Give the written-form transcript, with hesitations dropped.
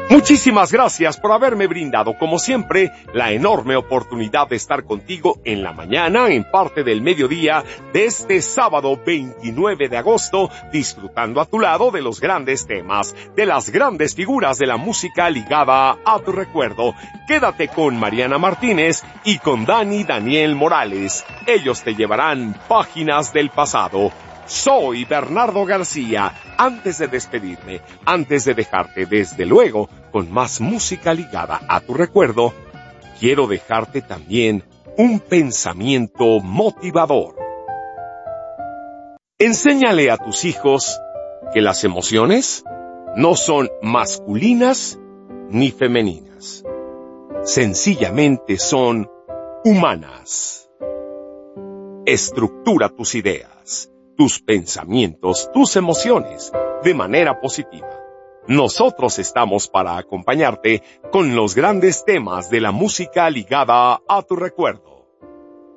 Muchísimas gracias por haberme brindado, como siempre, la enorme oportunidad de estar contigo en la mañana, en parte del mediodía, de este sábado 29 de agosto, disfrutando a tu lado de los grandes temas, de las grandes figuras de la música ligada a tu recuerdo. Quédate con Mariana Martínez y con Daniel Morales. Ellos te llevarán páginas del pasado. Soy Bernardo García. Antes de despedirme, antes de dejarte desde luego con más música ligada a tu recuerdo, quiero dejarte también un pensamiento motivador. Enséñale a tus hijos que las emociones no son masculinas ni femeninas. Sencillamente son humanas. Estructura tus ideas, tus pensamientos, tus emociones, de manera positiva. Nosotros estamos para acompañarte con los grandes temas de la música ligada a tu recuerdo.